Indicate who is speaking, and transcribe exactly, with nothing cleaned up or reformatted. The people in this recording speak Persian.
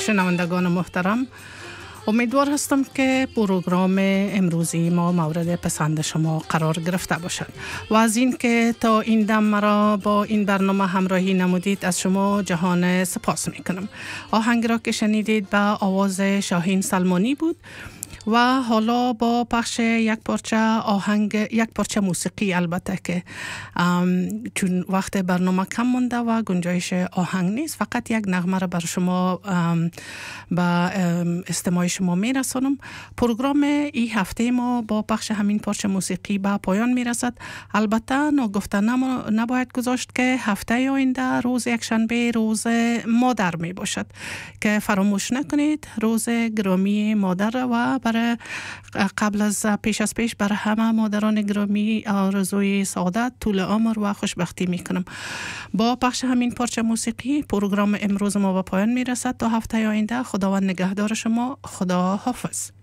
Speaker 1: شنوندگان محترم، امیدوار هستم که پروگرام امروزی ما مورد پسند شما قرار گرفته باشد و از این که تا این دم مرا با این برنامه همراهی نمودید از شما جهان سپاس می کنم. آهنگ را که شنیدید به آواز شاهین سلمانی بود و حالا با پخش یک پارچه آهنگ، یک پارچه موسیقی، البته که چون وقت برنامه کم مونده و گنجایش آهنگ نیست، فقط یک نغمه را بر شما به استماع شما میرسانم. پروگرام این هفته ما با پخش همین پارچه موسیقی به پایان میرسد. البته ناگفته نباید گذاشت که هفته آینده روز یکشنبه روز مادر می باشد که فراموش نکنید، روز گرامی مادر و برای قبل از پیش از پیش برای همه مادران گرامی آرزوی سعادت، طول عمر و خوشبختی میکنم. با پخش همین پارچه موسیقی پروگرام امروز ما به پایان میرسد. تا هفته آینده خداوند نگهدار شما. خدا حافظ.